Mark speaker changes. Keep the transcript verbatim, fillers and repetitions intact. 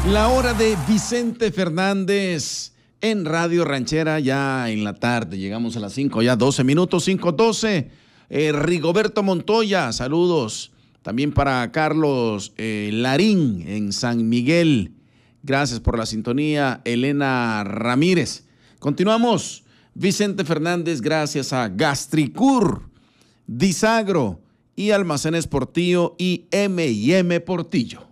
Speaker 1: La hora de Vicente Fernández en Radio Ranchera, ya en la tarde. Llegamos a las cinco, ya doce minutos, cinco doce. Eh, Rigoberto Montoya, saludos. También para Carlos eh, Larín en San Miguel. Gracias por la sintonía, Elena Ramírez. Continuamos. Vicente Fernández, gracias a Gastricur, Disagro y Almacenes Portillo y eme y eme Portillo.